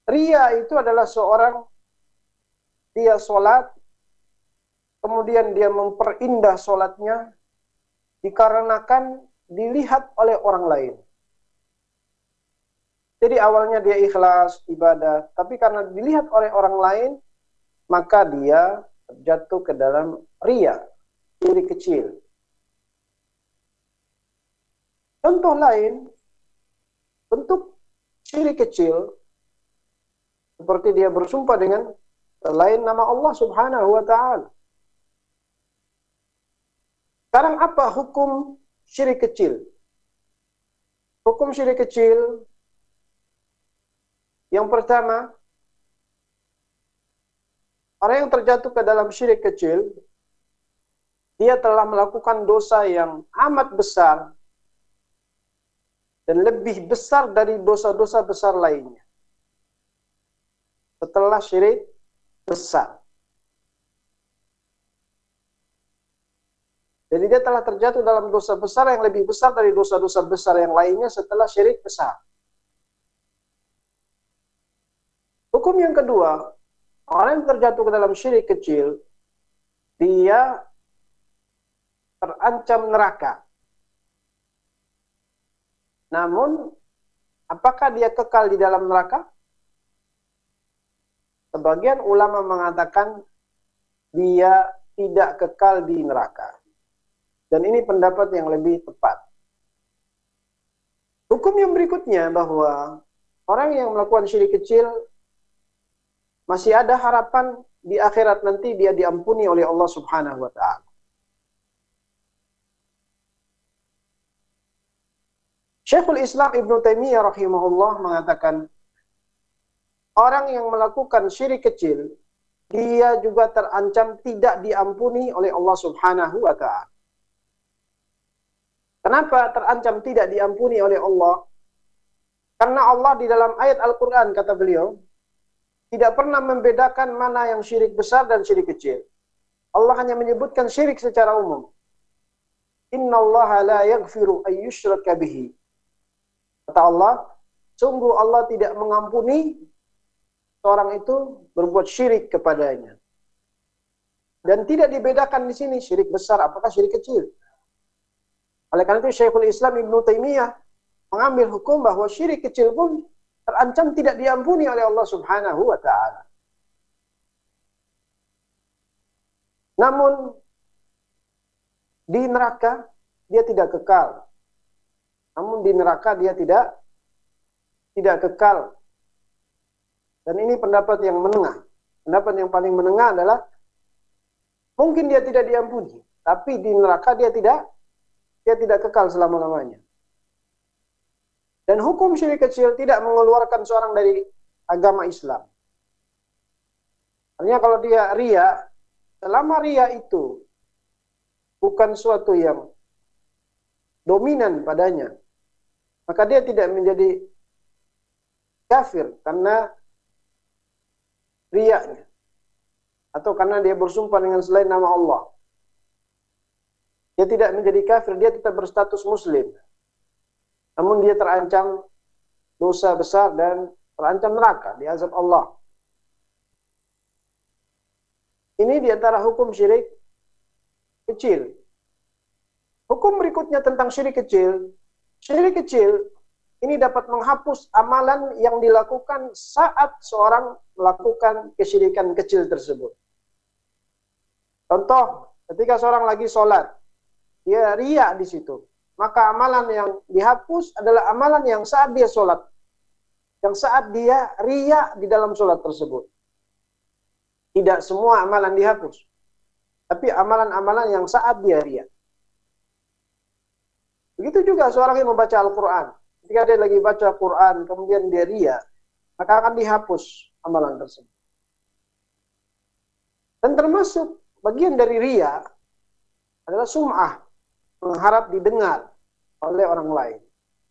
Ria itu adalah seorang, dia sholat, kemudian dia memperindah sholatnya dikarenakan dilihat oleh orang lain. Jadi awalnya dia ikhlas ibadah, tapi karena dilihat oleh orang lain, maka dia jatuh ke dalam ria, iri kecil. Contoh lain, bentuk syirik kecil, seperti dia bersumpah dengan selain nama Allah Subhanahu wa Ta'ala. Sekarang apa hukum syirik kecil? Hukum syirik kecil yang pertama, orang yang terjatuh ke dalam syirik kecil, dia telah melakukan dosa yang amat besar dan lebih besar dari dosa-dosa besar lainnya. Setelah syirik besar. Jadi dia telah terjatuh dalam dosa besar yang lebih besar dari dosa-dosa besar yang lainnya setelah syirik besar. Hukum yang kedua, orang yang terjatuh ke dalam syirik kecil, dia terancam neraka. Namun, apakah dia kekal di dalam neraka? Sebagian ulama mengatakan dia tidak kekal di neraka. Dan ini pendapat yang lebih tepat. Hukum yang berikutnya bahwa orang yang melakukan syirik kecil masih ada harapan di akhirat nanti dia diampuni oleh Allah Subhanahu wa Ta'ala. Syekhul Islam Ibn Taimiyah rahimahullah mengatakan, orang yang melakukan syirik kecil, dia juga terancam tidak diampuni oleh Allah Subhanahu wa Ta'ala. Kenapa terancam tidak diampuni oleh Allah? Karena Allah di dalam ayat Al-Quran, kata beliau, tidak pernah membedakan mana yang syirik besar dan syirik kecil. Allah hanya menyebutkan syirik secara umum. Innallaha la yaghfiru an yushraka bihi. Kata Allah, sungguh Allah tidak mengampuni seorang itu berbuat syirik kepadanya. Dan tidak dibedakan di sini syirik besar apakah syirik kecil. Oleh karena itu Syekhul Islam Ibn Taimiyah mengambil hukum bahwa syirik kecil pun terancam tidak diampuni oleh Allah Subhanahu wa Ta'ala. Namun di neraka dia tidak kekal. Namun di neraka dia tidak kekal. Dan ini pendapat yang menengah. Pendapat yang paling menengah adalah mungkin dia tidak diampuni, tapi di neraka dia tidak kekal selama-lamanya. Dan hukum syirik kecil tidak mengeluarkan seorang dari agama Islam. Artinya kalau dia ria, selama ria itu bukan suatu yang dominan padanya, maka dia tidak menjadi kafir karena riaknya. Atau karena dia bersumpah dengan selain nama Allah. Dia tidak menjadi kafir, dia tetap berstatus muslim. Namun dia terancam dosa besar dan terancam neraka, diazab Allah. Ini diantara hukum syirik kecil. Hukum berikutnya tentang syirik kecil. Syirik kecil ini dapat menghapus amalan yang dilakukan saat seorang melakukan kesyirikan kecil tersebut. Contoh, ketika seorang lagi sholat, dia riya di situ. Maka amalan yang dihapus adalah amalan yang saat dia sholat. Yang saat dia riya di dalam sholat tersebut. Tidak semua amalan dihapus. Tapi amalan-amalan yang saat dia riya. Begitu juga seorang yang membaca Al-Quran. Ketika dia lagi baca Quran, kemudian dia riya, maka akan dihapus amalan tersebut. Dan termasuk bagian dari riya adalah sum'ah. Mengharap didengar oleh orang lain.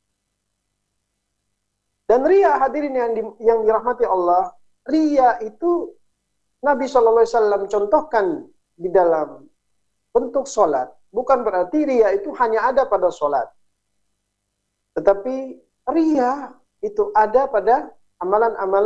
Dan riya, hadirin yang dirahmati Allah, riya itu Nabi SAW contohkan di dalam bentuk sholat. Bukan berarti riya itu hanya ada pada sholat. Tetapi riya itu ada pada amalan-amalan